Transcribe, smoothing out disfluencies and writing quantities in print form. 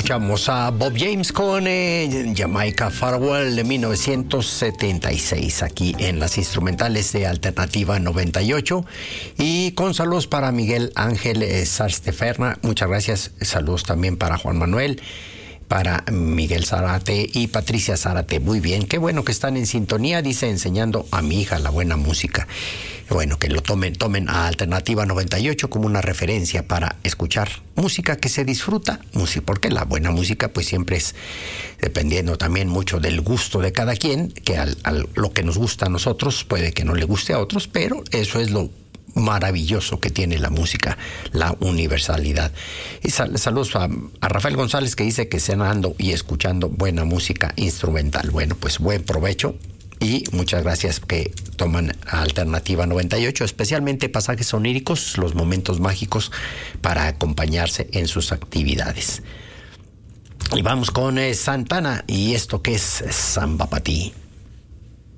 Escuchamos a Bob James con Jamaica Farewell de 1976 aquí en las instrumentales de Alternativa 98 y con saludos para Miguel Ángel Sarsteferna, muchas gracias, saludos también para Juan Manuel, para Miguel Zárate y Patricia Zárate. Muy bien, qué bueno que están en sintonía, dice, enseñando a mi hija la buena música. Bueno, que lo tomen a Alternativa 98 como una referencia para escuchar música que se disfruta, porque la buena música pues siempre es dependiendo también mucho del gusto de cada quien, que lo que nos gusta a nosotros puede que no le guste a otros, pero eso es lo maravilloso que tiene la música, la universalidad. Y saludos a Rafael González, que dice que cenando y escuchando buena música instrumental. Bueno, pues buen provecho y muchas gracias que toman Alternativa 98, especialmente pasajes oníricos, los momentos mágicos para acompañarse en sus actividades. Y vamos con Santana y esto que es Samba Pa' Ti.